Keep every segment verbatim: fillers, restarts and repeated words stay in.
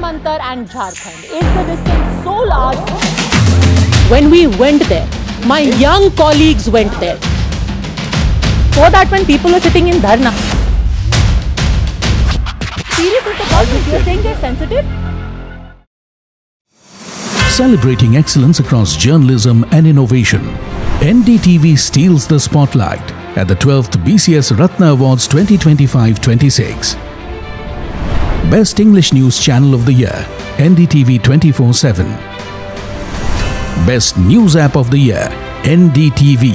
Mantar and Jharkhand? Is the distance so large? When we went there, my young colleagues went there. So that when people are sitting in dharna, serious is the problem. You're saying they're sensitive? Celebrating excellence across journalism and innovation, N D T V steals the spotlight at the twelfth B C S Ratna Awards twenty twenty-five twenty-six. Best English News Channel of the Year, N D T V twenty-four seven. Best News App of the Year, N D T V.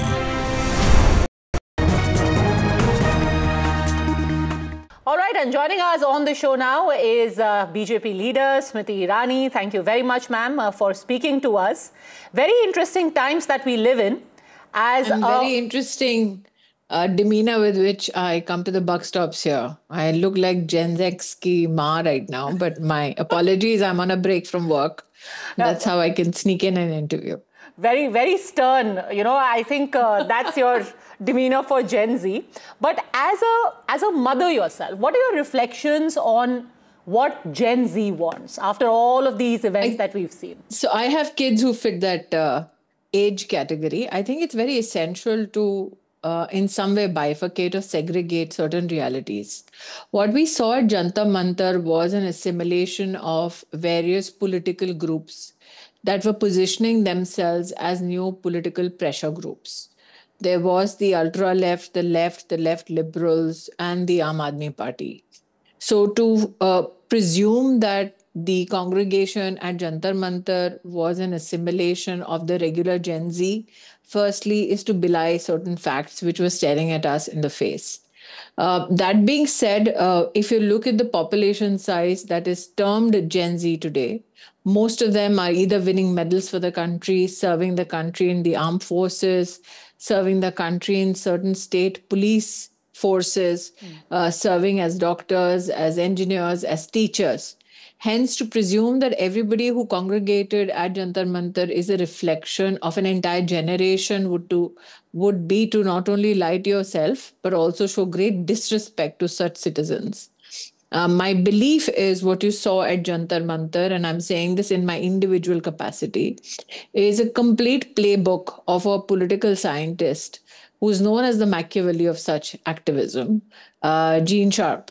All right, and joining us on the show now is uh, B J P leader Smriti Irani. Thank you very much, ma'am, uh, for speaking to us. Very interesting times that we live in. As and uh, very interesting uh, demeanor with which I come to the buck stops here. I look like Gen X ki ma right now, but my apologies, I'm on a break from work. That's how I can sneak in an interview. Very, very stern. You know, I think uh, that's your demeanor for Gen Z. But as a, as a mother yourself, what are your reflections on what Gen Z wants after all of these events I, that we've seen? So I have kids who fit that uh, age category. I think it's very essential to uh, in some way bifurcate or segregate certain realities. What we saw at Jantar Mantar was an assimilation of various political groups that were positioning themselves as new political pressure groups. There was the ultra-left, the left, the left liberals, and the Aam Aadmi Party. So to uh, presume that the congregation at Jantar Mantar was an assimilation of the regular Gen Z, firstly, is to belie certain facts which were staring at us in the face. Uh, that being said, uh, if you look at the population size that is termed Gen Z today, most of them are either winning medals for the country, serving the country in the armed forces, serving the country in certain state police forces, mm. uh, serving as doctors, as engineers, as teachers. Hence, to presume that everybody who congregated at Jantar Mantar is a reflection of an entire generation would, to, would be to not only lie to yourself, but also show great disrespect to such citizens. Uh, my belief is what you saw at Jantar Mantar, and I'm saying this in my individual capacity, is a complete playbook of a political scientist who's known as the Machiavelli of such activism, uh, Gene Sharp.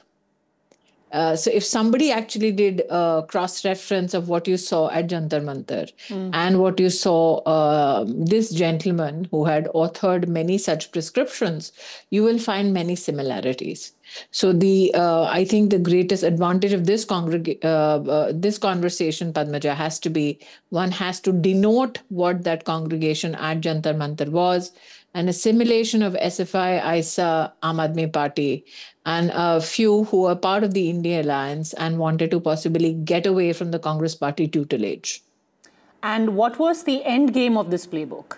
Uh, so if somebody actually did a cross-reference of what you saw at Jantar Mantar mm. and what you saw uh, this gentleman who had authored many such prescriptions, you will find many similarities. So the uh, I think the greatest advantage of this congreg- uh, uh, this conversation, Padmaja, has to be one has to denote what that congregation at Jantar Mantar was, an assimilation of S F I, I S A, Aam Aadmi Party, and a few who are part of the India Alliance and wanted to possibly get away from the Congress Party tutelage. And what was the end game of this playbook?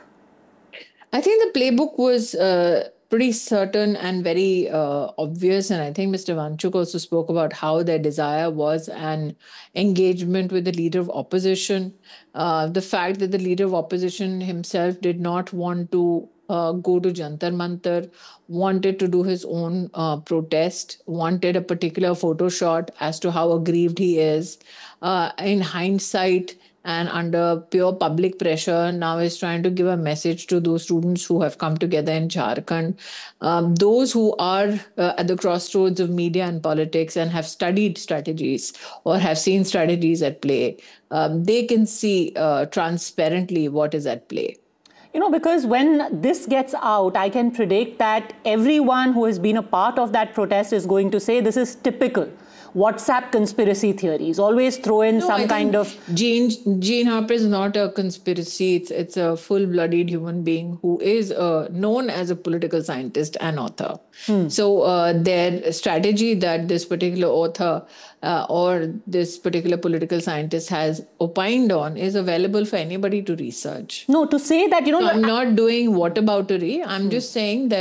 I think the playbook was uh, pretty certain and very uh, obvious. And I think Mister Vanchuk also spoke about how their desire was an engagement with the leader of opposition. Uh, the fact that the leader of opposition himself did not want to uh, go to Jantar Mantar, wanted to do his own uh, protest, wanted a particular photo shot as to how aggrieved he is. Uh, in hindsight, and under pure public pressure, now is trying to give a message to those students who have come together in Jharkhand. Um, those who are uh, at the crossroads of media and politics and have studied strategies or have seen strategies at play, um, they can see uh, transparently what is at play. You know, because when this gets out, I can predict that everyone who has been a part of that protest is going to say this is typical WhatsApp conspiracy theories. Always throw in no, some I kind of... Gene, Gene Harper is not a conspiracy. It's, it's a full-blooded human being who is uh, known as a political scientist and author. Hmm. So uh, their strategy that this particular author uh, or this particular political scientist has opined on is available for anybody to research. No, to say that, you know... So I'm not doing whataboutery. I'm hmm. just saying that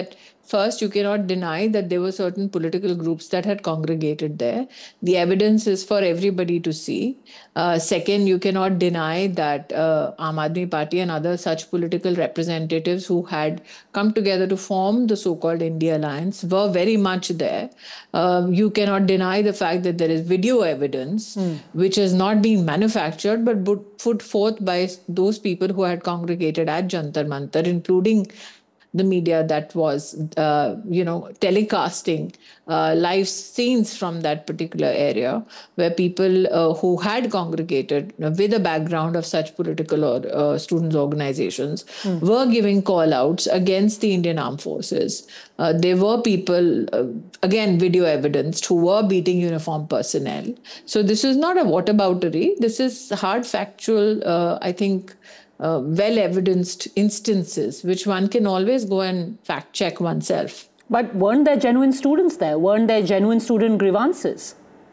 First, you cannot deny that there were certain political groups that had congregated there. The evidence is for everybody to see. Uh, second, you cannot deny that uh, Aam Aadmi Party and other such political representatives who had come together to form the so-called India Alliance were very much there. Uh, you cannot deny the fact that there is video evidence, mm. which has not been manufactured, but put forth by those people who had congregated at Jantar Mantar, including the media that was, uh, you know, telecasting uh, live scenes from that particular area, where people uh, who had congregated you know, with a background of such political or uh, students' organizations mm. were giving call-outs against the Indian Armed Forces. Uh, there were people, uh, again, video evidence, who were beating uniformed personnel. So this is not a whataboutery. This is hard factual, uh, I think, Uh, well-evidenced instances, which one can always go and fact-check oneself. But weren't there genuine students there? Weren't there genuine student grievances?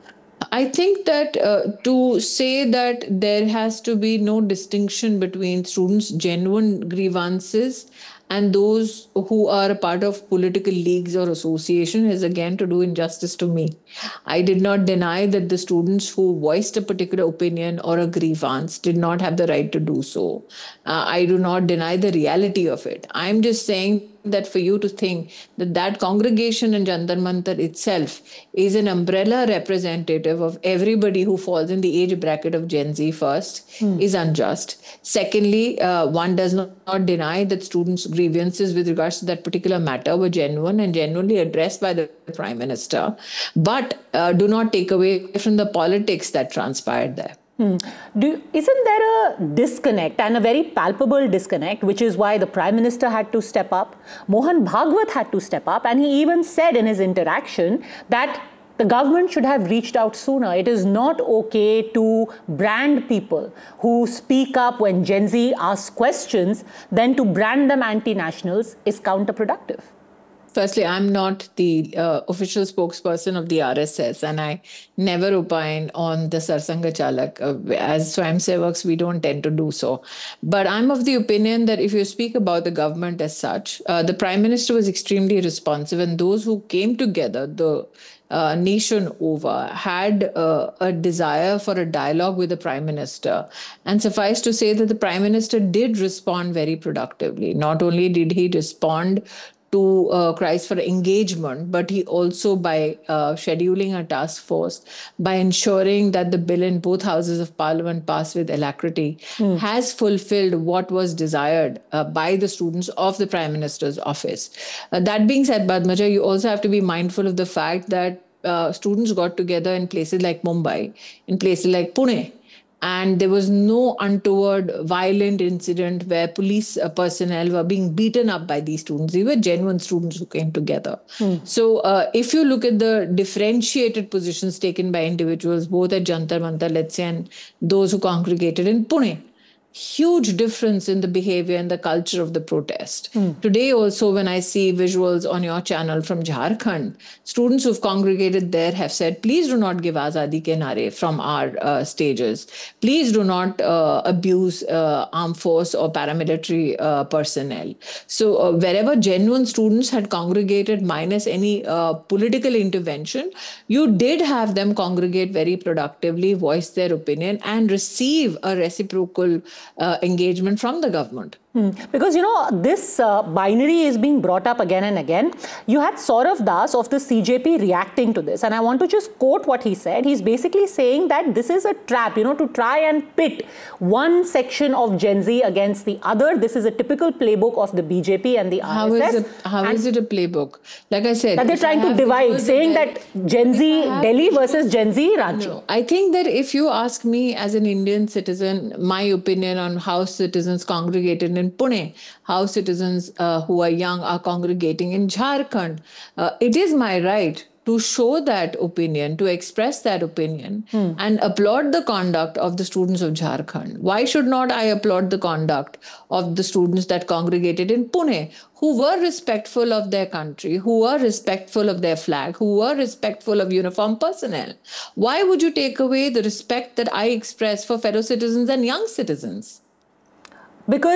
I think that uh, to say that there has to be no distinction between students' genuine grievances and those who are a part of political leagues or association is again to do injustice to me. I did not deny that the students who voiced a particular opinion or a grievance did not have the right to do so. Uh, I do not deny the reality of it. I'm just saying that for you to think that that congregation in Jantar Mantar itself is an umbrella representative of everybody who falls in the age bracket of Gen Z first hmm. is unjust. Secondly, uh, one does not, not deny that students' grievances with regards to that particular matter were genuine and genuinely addressed by the Prime Minister, but uh, do not take away from the politics that transpired there. Hmm. Do, isn't there a disconnect, and a very palpable disconnect, which is why the Prime Minister had to step up, Mohan Bhagwat had to step up, and he even said in his interaction that the government should have reached out sooner. It is not okay to brand people who speak up when Gen Z asks questions, then to brand them anti-nationals is counterproductive. Firstly, I'm not the uh, official spokesperson of the R S S, and I never opine on the Sarsanga Chalak. Uh, as Swayamsevaks, we don't tend to do so. But I'm of the opinion that if you speak about the government as such, uh, the Prime Minister was extremely responsive, and those who came together, the uh, nation over, had uh, a desire for a dialogue with the Prime Minister. And suffice to say that the Prime Minister did respond very productively. Not only did he respond to uh, cries for engagement, but he also, by uh, scheduling a task force, by ensuring that the bill in both houses of parliament pass with alacrity, mm. has fulfilled what was desired uh, by the students of the Prime Minister's office. Uh, that being said, Padmaja, you also have to be mindful of the fact that uh, students got together in places like Mumbai, in places like Pune, and there was no untoward violent incident where police uh, personnel were being beaten up by these students. They were genuine students who came together. Hmm. So uh, if you look at the differentiated positions taken by individuals, both at Jantar Mantar, let's say, and those who congregated in Pune, huge difference in the behavior and the culture of the protest. Hmm. Today also, when I see visuals on your channel from Jharkhand, students who've congregated there have said, please do not give Azadi ke naare from our uh, stages. Please do not uh, abuse uh, armed force or paramilitary uh, personnel. So uh, wherever genuine students had congregated minus any uh, political intervention, you did have them congregate very productively, voice their opinion, and receive a reciprocal Uh, engagement from the government. Hmm. Because, you know, this uh, binary is being brought up again and again. You had Saurav Das of the C J P reacting to this. And I want to just quote what he said. He's basically saying that this is a trap, you know, to try and pit one section of Gen Z against the other. This is a typical playbook of the B J P and the how R S S. Is it, how is it a playbook? Like I said, that they're trying to divide, saying that Gen Z Delhi versus Gen Z Ranchi. No, I think that if you ask me as an Indian citizen, my opinion on how citizens congregated in Pune, how citizens uh, who are young are congregating in Jharkhand, uh, it is my right to show that opinion, to express that opinion, hmm. and applaud the conduct of the students of Jharkhand. Why should not I applaud the conduct of the students that congregated in Pune, who were respectful of their country, who were respectful of their flag, who were respectful of uniformed personnel? Why would you take away the respect that I express for fellow citizens and young citizens? Because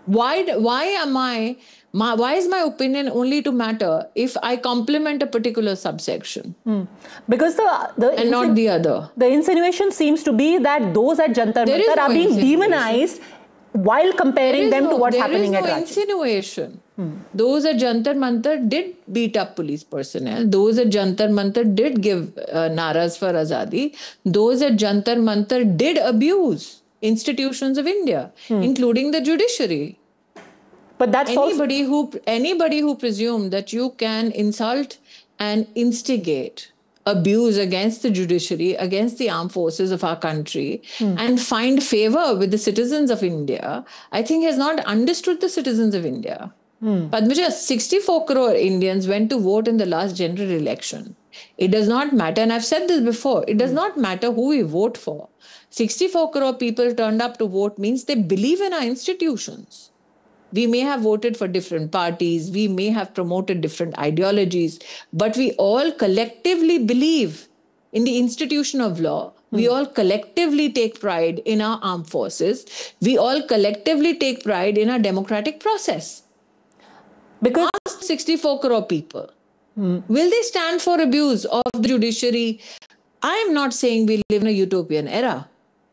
Why, why am I, my, why is my opinion only to matter if I compliment a particular subsection? Hmm. Because the, the and not the other. The insinuation seems to be that those at Jantar Mantar no are being demonized while comparing them no, to what's there happening is no at Ranchi. Insinuation. Hmm. Those at Jantar Mantar did beat up police personnel. Those at Jantar Mantar did give uh, naras for Azadi. Those at Jantar Mantar did abuse institutions of India, hmm. including the judiciary. But that's anybody who anybody who presumed that you can insult and instigate abuse against the judiciary, against the armed forces of our country, hmm. and find favor with the citizens of India, I think has not understood the citizens of India. Hmm. Padmaja, sixty-four crore Indians went to vote in the last general election. It does not matter, and I've said this before, it does hmm. not matter who we vote for. sixty-four crore people turned up to vote means they believe in our institutions. We may have voted for different parties, we may have promoted different ideologies, but we all collectively believe in the institution of law. Hmm. We all collectively take pride in our armed forces. We all collectively take pride in our democratic process. Because ask sixty-four crore people, hmm. will they stand for abuse of the judiciary? I am not saying we live in a utopian era.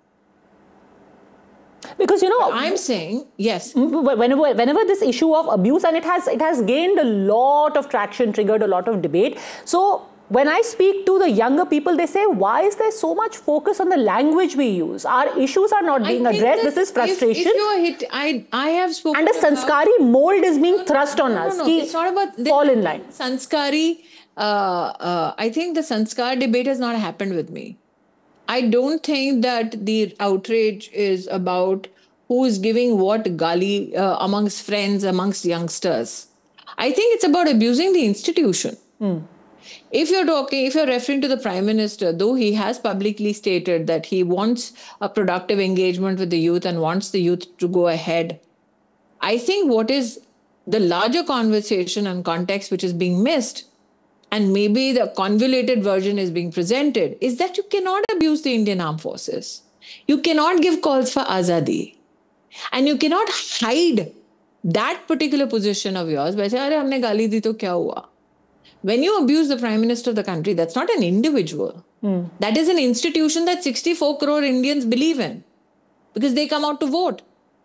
Because, you know, but I'm saying, yes. Whenever, whenever this issue of abuse, and it has, it has gained a lot of traction, triggered a lot of debate. So when I speak to the younger people, they say, why is there so much focus on the language we use? Our issues are not being addressed. This is frustration. If, if you're hit, I, I have spoken And a sanskari mold is being thrust no, on no, us. No, no, it's not about... Fall in line. Sanskari, uh, uh, I think the sanskar debate has not happened with me. I don't think that the outrage is about who is giving what gali uh, amongst friends, amongst youngsters. I think it's about abusing the institution. Mm. If you're talking, if you're referring to the Prime Minister, though he has publicly stated that he wants a productive engagement with the youth and wants the youth to go ahead, I think what is the larger conversation and context which is being missed, and maybe the convoluted version is being presented, is that you cannot abuse the Indian Armed Forces. You cannot give calls for azadi. And you cannot hide that particular position of yours by saying, "Arey, humne gali di to kya hua?" When you abuse the Prime Minister of the country, that's not an individual. Hmm. That is an institution that sixty-four crore Indians believe in because they come out to vote.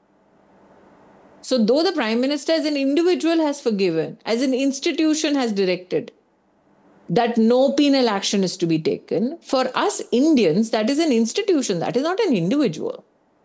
So though the Prime Minister as an individual has forgiven, as an institution has directed that no penal action is to be taken, for us Indians, that is an institution, that is not an individual.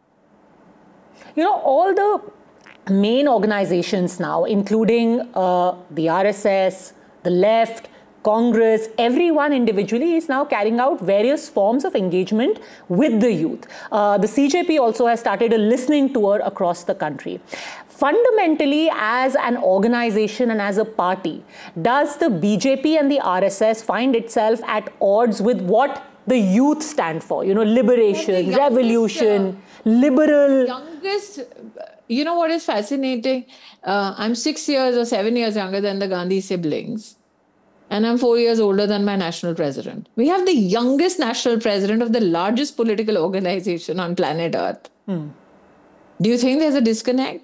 You know, all the main organizations now, including uh, the R S S, the left, Congress, everyone individually is now carrying out various forms of engagement with the youth. Uh, the C J P also has started a listening tour across the country. Fundamentally, as an organization and as a party, does the B J P and the R S S find itself at odds with what the youth stand for? You know, liberation, youngest, revolution, uh, liberal... Youngest, you know what is fascinating? Uh, I'm six years or seven years younger than the Gandhi siblings. And I'm four years older than my national president. We have the youngest national president of the largest political organization on planet Earth. Hmm. Do you think there's a disconnect?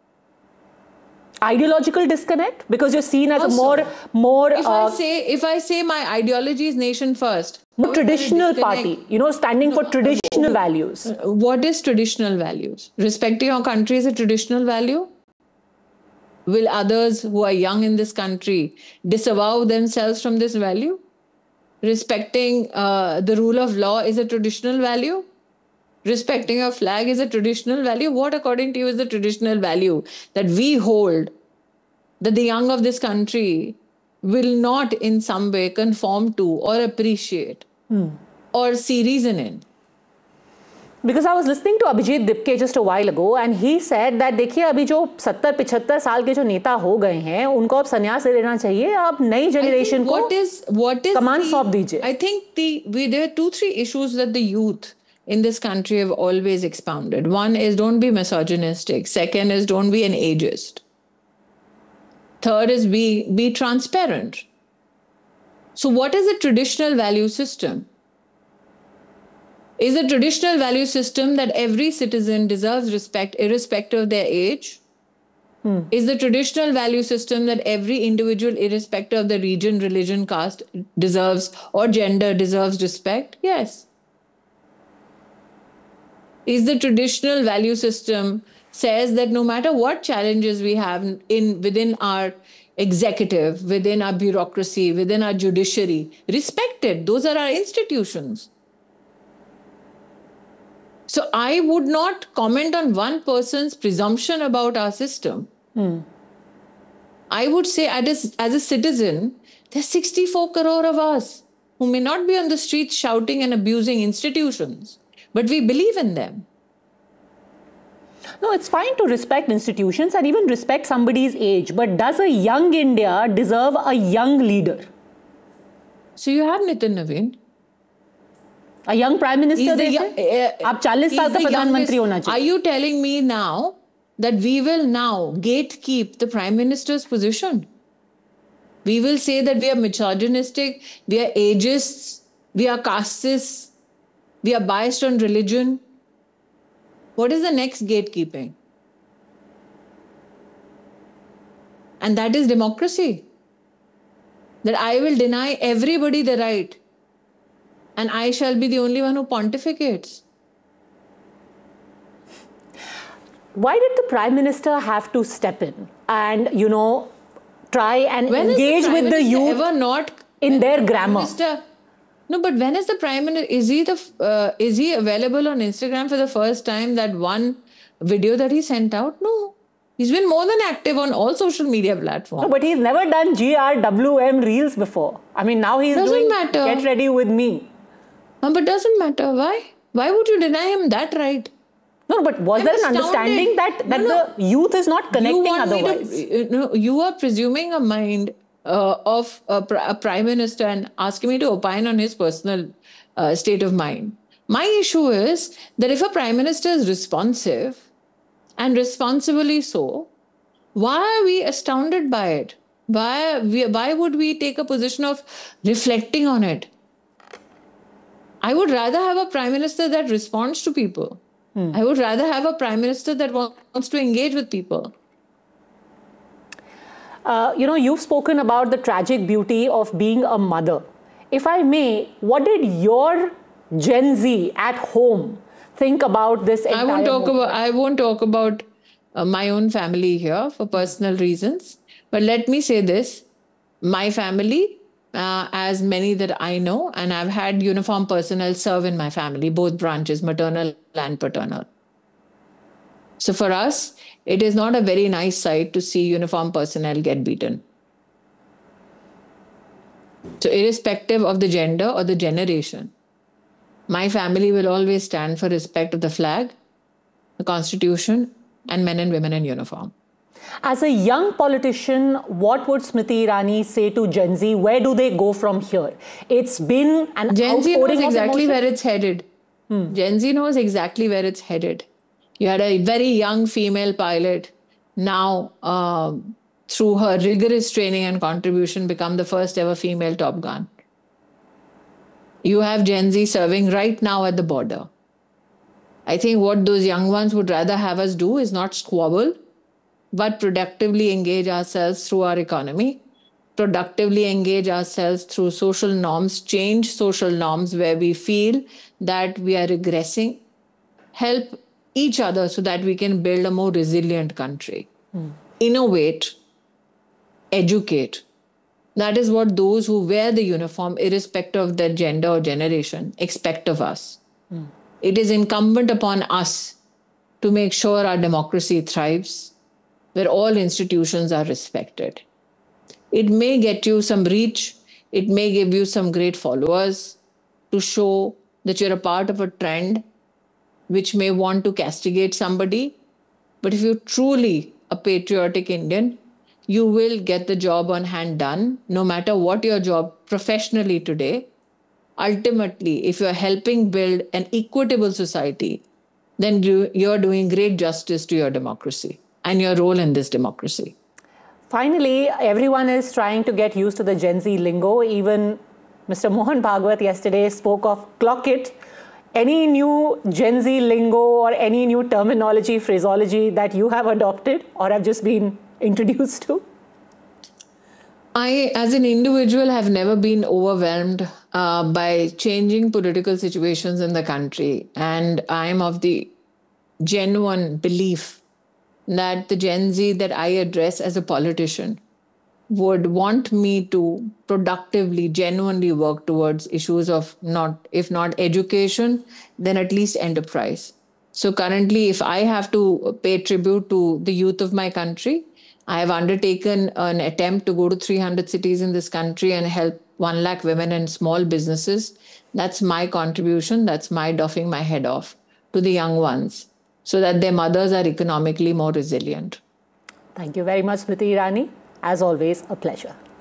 Ideological disconnect? Because you're seen as also, a more... more. If, uh, I say, if I say my ideology is nation first... More traditional party, you know, standing no, for traditional uh, values. What is traditional values? Respecting our country is a traditional value? Will others who are young in this country disavow themselves from this value? Respecting uh, the rule of law is a traditional value? Respecting our flag is a traditional value? What, according to you, is the traditional value that we hold, that the young of this country will not in some way conform to or appreciate hmm. or see reason in? Because I was listening to Abhijit Dipke just a while ago, and he said that देखिए अभी जो सत्तर पचहत्तर साल के जो नेता हो गए हैं उनको अब संन्यास ले लेना चाहिए, अब नई जनरेशन को कमान सौंप दीजिए. I think the we, there are two three issues that the youth in this country have always expounded. One is don't be misogynistic. Second is don't be an ageist. Third is be be transparent. So what is the traditional value system? Is a traditional value system that every citizen deserves respect irrespective of their age, Hmm. Is the traditional value system that every individual, irrespective of the region, religion, caste, deserves, or gender, deserves respect? Yes. Is the traditional value system says that no matter what challenges we have in within our executive, within our bureaucracy, within our judiciary, respected. Those are our institutions. So I would not comment on one person's presumption about our system. Hmm. I would say as, as a citizen, there's sixty-four crore of us who may not be on the streets shouting and abusing institutions, but we believe in them. No, it's fine to respect institutions and even respect somebody's age, but does a young India deserve a young leader? So you have Nitin Naveen. A young prime minister, they say? Aap forty saal ka pradhan mantri hona chahiye. Are you telling me now that we will now gatekeep the prime minister's position? We will say that we are misogynistic, we are ageists, we are castists, we are biased on religion. What is the next gatekeeping? And that is democracy. That I will deny everybody the right. And I shall be the only one who pontificates. Why did the Prime Minister have to step in and, you know, try and when engage the with the youth ever not in their grammar? Minister, no, but when is the Prime Minister, is he, the, uh, is he available on Instagram for the first time, that one video that he sent out? No. He's been more than active on all social media platforms. No, but he's never done G R W M reels before. I mean, now he's doesn't doing matter. Get Ready With Me. No, but doesn't matter. Why? Why would you deny him that right? No, but was I'm there an astounded. understanding that, that no, no. the youth is not connecting you otherwise? To, no, you are presuming a mind uh, of a, a prime minister and asking me to opine on his personal uh, state of mind. My issue is that if a prime minister is responsive, and responsibly so, why are we astounded by it? Why, we, why would we take a position of reflecting on it? I would rather have a prime minister that responds to people. Hmm. I would rather have a prime minister that wants to engage with people. Uh, you know, you've spoken about the tragic beauty of being a mother. If I may, what did your Gen Z at home think about this entire I won't talk movement? about I won't talk about uh, my own family here for personal reasons. But let me say this: my family, uh, as many that I know, and I've had uniform personnel serve in my family, both branches, maternal and paternal. So for us, it is not a very nice sight to see uniform personnel get beaten. So irrespective of the gender or the generation, my family will always stand for respect of the flag, the Constitution, and men and women in uniform. As a young politician, what would Smriti Irani say to Gen Z? Where do they go from here? It's been an Gen Z knows exactly emotion. where it's headed. Hmm. Gen Z knows exactly where it's headed. You had a very young female pilot, now uh, through her rigorous training and contribution, become the first ever female Top Gun. You have Gen Z serving right now at the border. I think what those young ones would rather have us do is not squabble, but productively engage ourselves through our economy, productively engage ourselves through social norms, change social norms where we feel that we are regressing, help each other so that we can build a more resilient country, mm. innovate, educate. That is what those who wear the uniform, irrespective of their gender or generation, expect of us. Mm. It is incumbent upon us to make sure our democracy thrives, where all institutions are respected. It may get you some reach, it may give you some great followers to show that you're a part of a trend which may want to castigate somebody. But if you're truly a patriotic Indian, you will get the job on hand done, no matter what your job professionally today. Ultimately, if you're helping build an equitable society, then you, you're doing great justice to your democracy and your role in this democracy. Finally, everyone is trying to get used to the Gen Z lingo. Even Mister Mohan Bhagwat yesterday spoke of clock it. any new Gen Z lingo or any new terminology, phraseology that you have adopted or have just been introduced to? I, as an individual, have never been overwhelmed uh, by changing political situations in the country. And I'm of the genuine belief that the Gen Z that I address as a politician would want me to productively, genuinely work towards issues of not, if not education, then at least enterprise. So currently, if I have to pay tribute to the youth of my country, I have undertaken an attempt to go to three hundred cities in this country and help one lakh women and small businesses. That's my contribution. That's my doffing my head off to the young ones so that their mothers are economically more resilient. Thank you very much, Smriti Irani. As always, a pleasure.